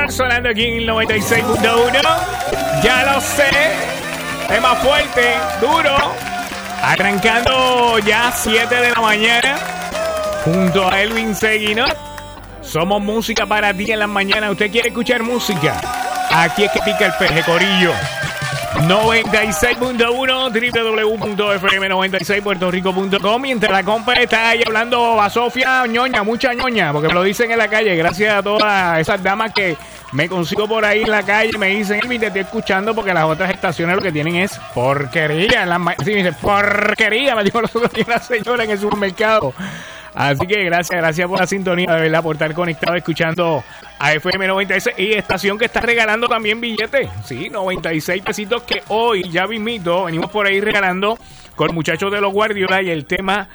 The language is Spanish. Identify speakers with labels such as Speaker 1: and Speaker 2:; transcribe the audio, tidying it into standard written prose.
Speaker 1: sonando aquí en el 96.1. Ya lo sé. Tema fuerte, duro. Arrancando ya 7 de la mañana. Junto a Elvin Seguinot. Somos música para ti en las mañanas. ¿Usted quiere escuchar música? Aquí es que pica el peje, corillo. 96.1 www.fm96puertorico.com. Mientras la compa está ahí hablando a Sofía, ñoña, mucha ñoña, porque me lo dicen en la calle. Gracias a todas esas damas que me consigo por ahí en la calle. Me dicen, Elvin, te estoy escuchando porque las otras estaciones lo que tienen es porquería. Sí, me dice, porquería, me dijo los otros días una señora en el supermercado. Así que gracias por la sintonía, de verdad, por estar conectado escuchando a FM 96 y estación que está regalando también billetes. Sí, 96 pesitos que hoy, ya mismito, venimos por ahí regalando con muchachos de los Guardiola y el tema